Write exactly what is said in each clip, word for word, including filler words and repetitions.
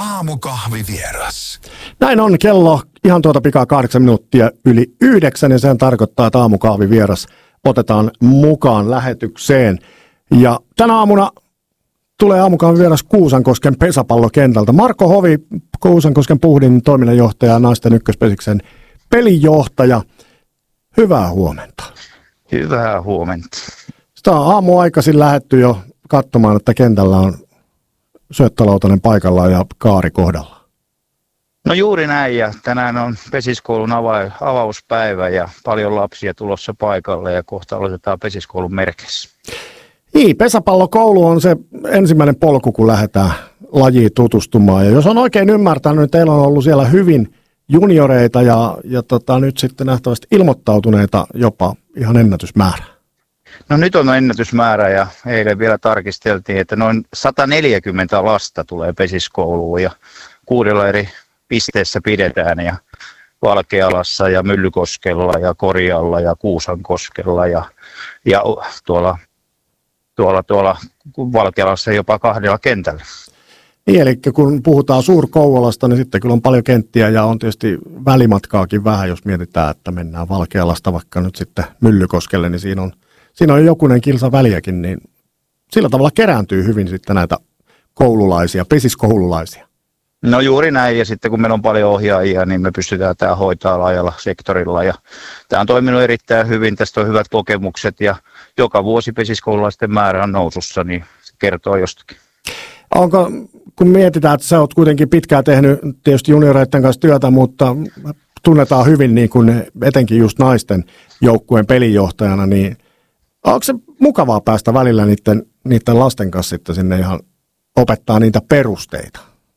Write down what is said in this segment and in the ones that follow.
Aamukahvivieras. Näin on kello ihan tuota pikaa kahdeksan minuuttia yli yhdeksän ja sen tarkoittaa, että aamukahvivieras otetaan mukaan lähetykseen. Ja tänä aamuna tulee aamukahvivieras Kuusankosken pesäpallokentältä. Marko Hovi, Kuusankosken Puhdin toiminnanjohtaja ja naisten ykköspesiksen pelijohtaja. Hyvää huomenta. Hyvää huomenta. Sitä on aamuaikaisin lähdetty jo katsomaan, että kentällä on syöttölautanen paikallaan ja kaari kohdalla. No juuri näin, ja tänään on pesiskoulun ava- avauspäivä ja paljon lapsia tulossa paikalle ja kohta aloitetaan pesiskoulun merkeissä. Niin, pesäpallokoulu on se ensimmäinen polku, kun lähdetään lajiin tutustumaan. Ja jos on oikein ymmärtänyt, niin teillä on ollut siellä hyvin junioreita ja, ja tota, nyt sitten nähtävästi ilmoittautuneita jopa ihan ennätysmäärä. No nyt on ennätysmäärä ja eilen vielä tarkisteltiin, että noin sata neljäkymmentä lasta tulee pesiskouluun ja kuudella eri pisteessä pidetään ja Valkealassa ja Myllykoskella ja Korjalla ja Kuusankoskella ja, ja tuolla, tuolla, tuolla Valkealassa jopa kahdella kentällä. Niin, eli kun puhutaan Suur-Kouvolasta, niin sitten kyllä on paljon kenttiä ja on tietysti välimatkaakin vähän, jos mietitään, että mennään Valkealasta vaikka nyt sitten Myllykoskelle, niin siinä on Siinä on jokunen kilsa väliäkin, niin sillä tavalla kerääntyy hyvin sitten näitä koululaisia, pesiskoululaisia. No juuri näin, ja sitten kun meillä on paljon ohjaajia, niin me pystytään tämä hoitaa laajalla sektorilla. Ja tämä on toiminut erittäin hyvin, tästä on hyvät kokemukset, ja joka vuosi pesiskoululaisten määrä on nousussa, niin se kertoo jostakin. Onko, kun mietitään, että sä oot kuitenkin pitkään tehnyt tietysti junioreiden kanssa työtä, mutta tunnetaan hyvin niin kuin etenkin just naisten joukkueen pelinjohtajana, niin onko se mukavaa päästä välillä niiden, niiden lasten kanssa sitten sinne ihan opettaa niitä perusteita?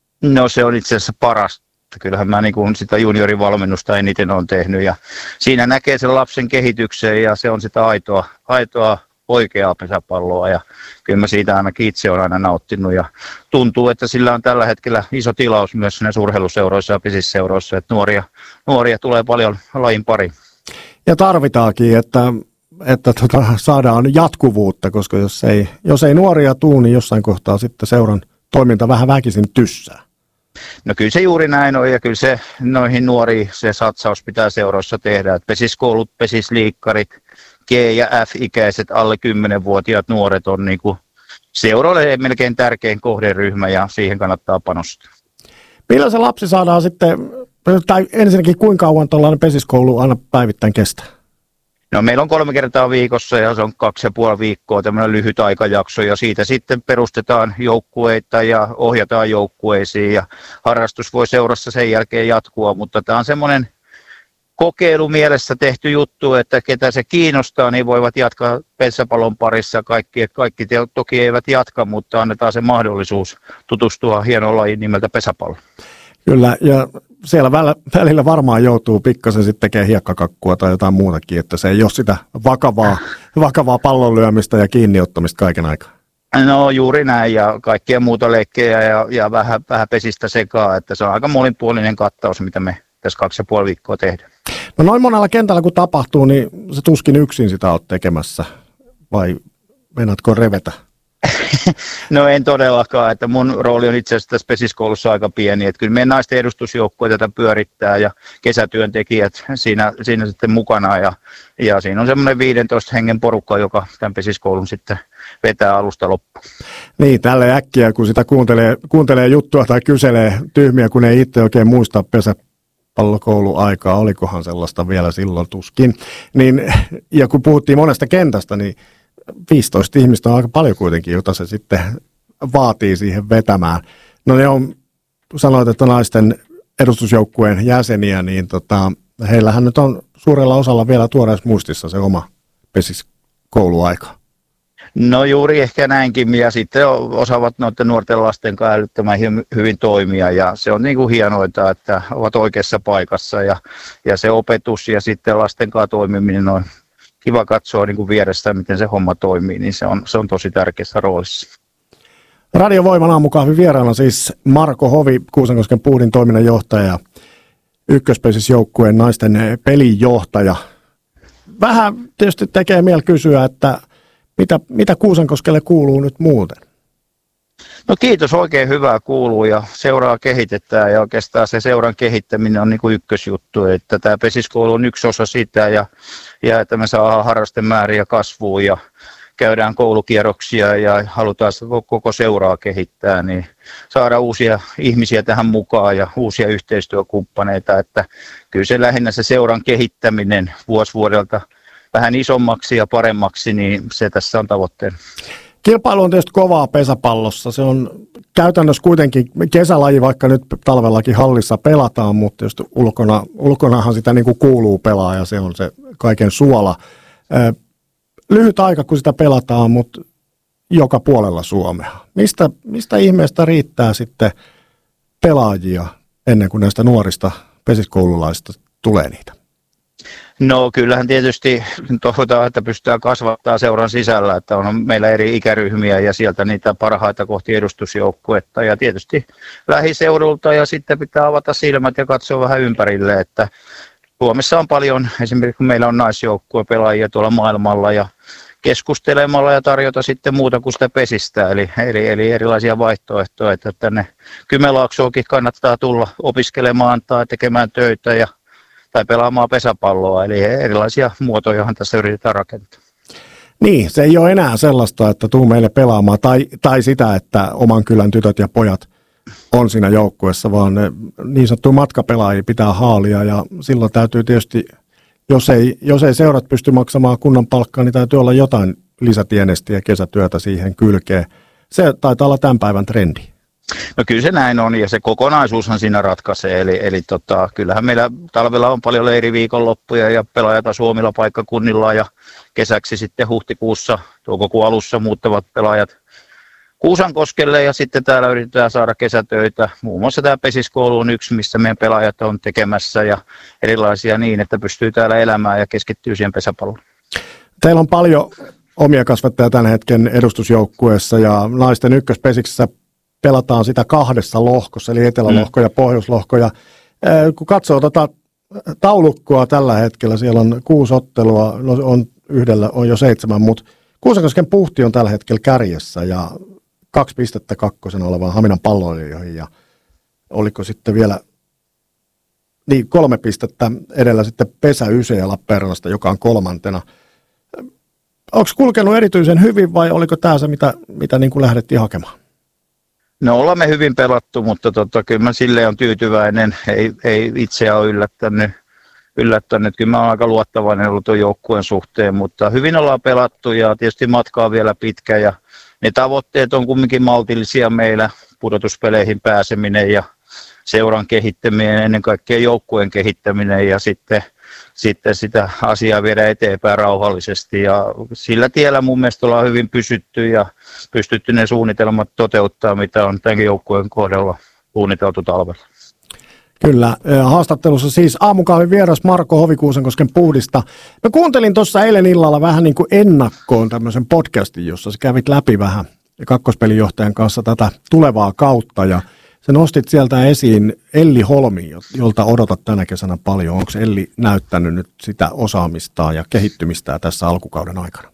No se on itse asiassa parasta. Kyllähän mä niin kuin sitä juniorivalmennusta eniten olen tehnyt ja siinä näkee sen lapsen kehityksen ja se on sitä aitoa, aitoa oikeaa pesäpalloa ja kyllä mä siitä ainakin itse olen aina nauttinut ja tuntuu, että sillä on tällä hetkellä iso tilaus myös näissä urheiluseuroissa ja pesisseuroissa, että nuoria, nuoria tulee paljon lajin pariin. Ja tarvitaankin, että että tota, saadaan jatkuvuutta, koska jos ei, jos ei nuoria tuu, niin jossain kohtaa sitten seuran toiminta vähän väkisin tyssää. No kyllä se juuri näin on ja kyllä se noihin nuoriin se satsaus pitää seuroissa tehdä. Että pesiskoulut, pesisliikkarit, G- ja F-ikäiset alle kymmenvuotiaat nuoret on niin kuin seuroille melkein tärkein kohderyhmä ja siihen kannattaa panostaa. Millä se lapsi saadaan sitten, tai ensinnäkin kuinka kauan tuollainen pesiskoulu aina päivittäin kestää? No meillä on kolme kertaa viikossa ja se on kaksi ja puoli viikkoa tämmöinen lyhyt aikajakso ja siitä sitten perustetaan joukkueita ja ohjataan joukkueisiin ja harrastus voi seurassa sen jälkeen jatkua, mutta tämä on semmoinen kokeilu mielessä tehty juttu, että ketä se kiinnostaa, niin voivat jatkaa pesäpallon parissa. Kaikki, kaikki toki eivät jatka, mutta annetaan se mahdollisuus tutustua hienoon lajiin nimeltä pesäpallo. Kyllä, ja siellä välillä varmaan joutuu pikkasen sitten tekemään hiekkakakkua tai jotain muutakin, että se ei ole sitä vakavaa, vakavaa pallonlyömistä ja kiinniottamista kaiken aikaa. No juuri näin, ja kaikkia muuta leikkejä ja, ja vähän, vähän pesistä sekaa, että se on aika monipuolinen kattaus, mitä me tässä kaksi ja puoli viikkoa tehdään. No noin monella kentällä kun tapahtuu, niin se tuskin yksin sitä olet tekemässä, vai meinaatko revetä? No en todellakaan, että mun rooli on itse asiassa tässä pesiskoulussa aika pieni, että kyllä meidän naisten edustusjoukkue tätä pyörittää ja kesätyöntekijät siinä, siinä sitten mukana ja, ja siinä on semmoinen viidentoista hengen porukka, joka tämän pesiskoulun sitten vetää alusta loppuun. Niin, tälle äkkiä kun sitä kuuntelee, kuuntelee juttua tai kyselee tyhmiä, kun ei itse oikein muista pesäpallokouluaikaa, olikohan sellaista vielä silloin tuskin, niin, ja kun puhuttiin monesta kentästä, niin viisitoista ihmistä on aika paljon kuitenkin, jota se sitten vaatii siihen vetämään. No ne on, sanoit, että naisten edustusjoukkueen jäseniä, niin tota, heillähän nyt on suurella osalla vielä tuoreessa muistissa se oma pesiskouluaika. No juuri ehkä näinkin, ja sitten osaavat noiden nuorten lasten kanssa älyttömän hyvin toimia, ja se on niin kuin hienointa, että ovat oikeassa paikassa, ja, ja se opetus ja sitten lasten kanssa toimiminen on kiva katsoa niin kuin vierestä, miten se homma toimii, niin se on, se on tosi tärkeässä roolissa. Radiovoiman aamukahvin vieraana siis Marko Hovi, Kuusankosken Puhdin toiminnanjohtaja ja ykköspesisjoukkueen naisten pelijohtaja. Vähän tietysti tekee mieli kysyä, että mitä, mitä Kuusankoskelle kuuluu nyt muuten? No kiitos, oikein hyvää kuuluu ja seuraa kehitetään ja oikeastaan se seuran kehittäminen on niin kuin ykkösjuttu, että tämä pesiskoulu on yksi osa sitä ja, ja että me saadaan harrastemääriä kasvuun ja käydään koulukierroksia ja halutaan koko seuraa kehittää, niin saada uusia ihmisiä tähän mukaan ja uusia yhteistyökumppaneita, että kyllä se lähinnä se seuran kehittäminen vuosi vuodelta vähän isommaksi ja paremmaksi, niin se tässä on tavoitteena. Kilpailu on tietysti kovaa pesäpallossa. Se on käytännössä kuitenkin kesälaji, vaikka nyt talvellakin hallissa pelataan, mutta just ulkona, ulkonahan sitä niin kuin kuuluu pelaa ja se on se kaiken suola. Lyhyt aika, kun sitä pelataan, mutta joka puolella Suomea. Mistä, mistä ihmeestä riittää sitten pelaajia ennen kuin näistä nuorista pesiskoululaisista tulee niitä? No kyllähän tietysti toivotaan, että pystytään kasvattaa seuran sisällä, että on meillä eri ikäryhmiä ja sieltä niitä parhaita kohti edustusjoukkuetta ja tietysti lähiseudulta ja sitten pitää avata silmät ja katsoa vähän ympärille, että Suomessa on paljon, esimerkiksi kun meillä on naisjoukkuepelaajia tuolla maailmalla ja keskustelemalla ja tarjota sitten muuta kuin sitä pesistä, eli, eli, eli erilaisia vaihtoehtoja, että tänne Kymenlaaksoonkin kannattaa tulla opiskelemaan tai tekemään töitä ja tai pelaamaan pesäpalloa, eli erilaisia muotojahan tässä yritetään rakentaa. Niin, se ei ole enää sellaista, että tuu meille pelaamaan, tai, tai sitä, että oman kylän tytöt ja pojat on siinä joukkueessa, vaan ne niin sanottuja matkapelaajia pitää haalia, ja silloin täytyy tietysti, jos ei, jos ei seurat pysty maksamaan kunnon palkkaa, niin täytyy olla jotain lisätienestiä ja kesätyötä siihen kylkeen. Se taitaa olla tämän päivän trendi. No kyllä se näin on ja se kokonaisuushan siinä ratkaisee, eli, eli tota, kyllähän meillä talvella on paljon leiriviikonloppuja ja pelaajat asuu omilla paikkakunnilla ja kesäksi sitten huhtikuussa, toukokuun alussa muuttavat pelaajat Kuusankoskelle ja sitten täällä yritetään saada kesätöitä. Muun muassa tämä pesiskoulu on yksi, missä meidän pelaajat on tekemässä ja erilaisia niin, että pystyy täällä elämään ja keskittyy siihen pesäpalloon. Teillä on paljon omia kasvattajia tämän hetken edustusjoukkueessa ja naisten ykköspesiksessä pelataan sitä kahdessa lohkossa, eli etelälohko ja pohjoislohko. Ja, äh, kun katsoo tota taulukkoa tällä hetkellä, siellä on kuusi ottelua, no on yhdellä on jo seitsemän, mutta Kuusankosken Puhti on tällä hetkellä kärjessä ja kaksi pistettä kakkosena olevaan Haminan Palloilijoihin ja oliko sitten vielä niin kolme pistettä edellä sitten Pesä Yse ja Lappeenrannasta, joka on kolmantena. Onko kulkenut erityisen hyvin vai oliko tämä se, mitä, mitä niin kuin lähdettiin hakemaan? No ollaan me hyvin pelattu, mutta tota, kyllä mä silleen on tyytyväinen, ei, ei itseä ole yllättänyt, yllättänyt. Kyllä mä oon aika luottavainen ollut tuon joukkueen suhteen, mutta hyvin ollaan pelattu ja tietysti matka on vielä pitkä ja ne tavoitteet on kumminkin maltillisia meillä, pudotuspeleihin pääseminen ja seuran kehittäminen, ennen kaikkea joukkueen kehittäminen ja sitten, sitten sitä asiaa viedä eteenpäin rauhallisesti ja sillä tiellä mun mielestä ollaan hyvin pysytty ja pystytty ne suunnitelmat toteuttaa, mitä on tämänkin joukkueen kohdalla suunniteltu talvella. Kyllä, haastattelussa siis aamukahvin vieras Marko Hovi Kuusankosken Puhdista. Mä kuuntelin tuossa eilen illalla vähän niin kuin ennakkoon tämmöisen podcastin, jossa sä kävit läpi vähän kakkospelijohtajan kanssa tätä tulevaa kautta ja sä nostit sieltä esiin Elli Holmi, jolta odotat tänä kesänä paljon. Onko Elli näyttänyt nyt sitä osaamistaan ja kehittymistään tässä alkukauden aikana?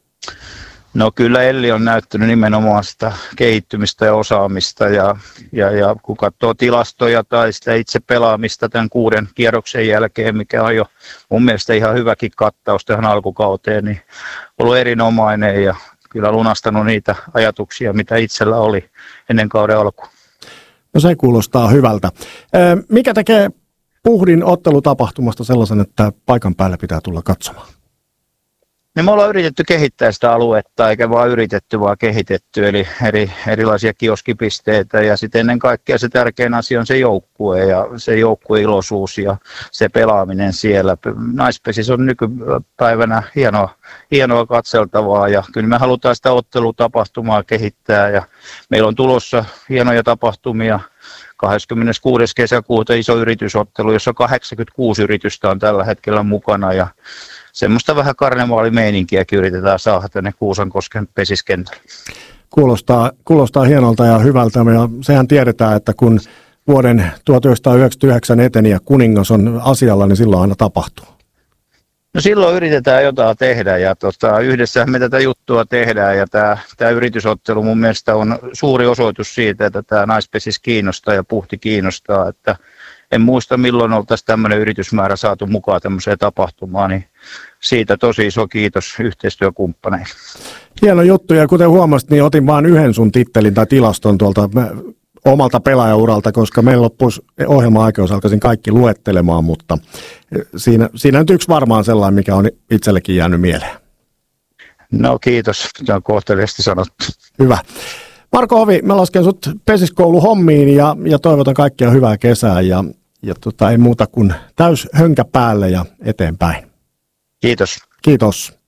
No kyllä Elli on näyttänyt nimenomaan sitä kehittymistä ja osaamista ja, ja, ja kun katsoo tilastoja tai sitä itse pelaamista tämän kuuden kierroksen jälkeen, mikä on jo mun mielestä ihan hyväkin kattaus tähän alkukauteen, niin ollut erinomainen ja kyllä lunastanut niitä ajatuksia, mitä itsellä oli ennen kauden alkuun. No se kuulostaa hyvältä. Mikä tekee Puhdin ottelutapahtumasta sellaisen, että paikan päälle pitää tulla katsomaan? Niin me ollaan yritetty kehittää sitä aluetta, eikä vaan yritetty, vaan kehitetty, eli eri, erilaisia kioskipisteitä ja sitten ennen kaikkea se tärkein asia on se joukkue ja se joukkueiloisuus ja se pelaaminen siellä. Naispesis on nykypäivänä hienoa, hienoa katseltavaa ja kyllä me halutaan sitä ottelutapahtumaa kehittää ja meillä on tulossa hienoja tapahtumia. kahdeskymmeneskuudes kesäkuuta iso yritysottelu, jossa kahdeksankymmentäkuusi yritystä on tällä hetkellä mukana ja semmoista vähän karnevaalimeininkiäkin yritetään saada tänne Kuusankosken pesiskentälle. Kuulostaa, kuulostaa hienolta ja hyvältä ja sehän tiedetään, että kun vuoden tuhatyhdeksänsataayhdeksänkymmentäyhdeksän eteni ja kuningas on asialla, niin silloin aina tapahtuu. No silloin yritetään jotain tehdä ja tota, yhdessä me tätä juttua tehdään ja tämä, tämä yritysottelu mun mielestä on suuri osoitus siitä, että tämä Naispesis kiinnostaa ja Puhti kiinnostaa, että en muista milloin oltaisiin tämmöinen yritysmäärä saatu mukaan tämmöiseen tapahtumaan, niin siitä tosi iso kiitos yhteistyökumppaneille. Hieno juttu, ja kuten huomasit, niin otin vain yhden sun tittelin tai tilaston tuolta omalta pelaajauralta, koska meillä loppuisi ohjelma-aika, jos alkaisin kaikki luettelemaan, mutta siinä, siinä on yksi varmaan sellainen, mikä on itsellekin jäänyt mieleen. No kiitos, se on kohteliaasti sanottu. Hyvä. Marko Hovi, mä lasken sut pesiskouluhommiin ja, ja toivotan kaikkia hyvää kesää ja, ja tota, ei muuta kuin täys hönkä päälle ja eteenpäin. Kiitos. Kiitos.